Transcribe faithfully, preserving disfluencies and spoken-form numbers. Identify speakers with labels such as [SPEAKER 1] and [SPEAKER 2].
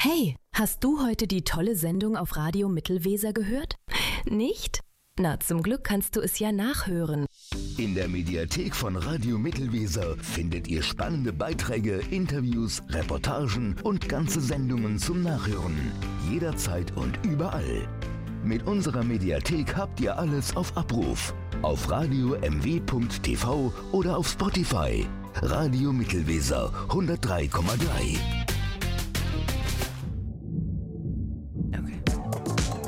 [SPEAKER 1] Hey, hast du heute die tolle Sendung auf Radio Mittelweser gehört? Nicht? Na, zum Glück kannst du es ja nachhören.
[SPEAKER 2] In der Mediathek von Radio Mittelweser findet ihr spannende Beiträge, Interviews, Reportagen und ganze Sendungen zum Nachhören. Jederzeit und überall. Mit unserer Mediathek habt ihr alles auf Abruf. Auf radio m w punkt t v oder auf Spotify. Radio Mittelweser hundertdrei Komma drei.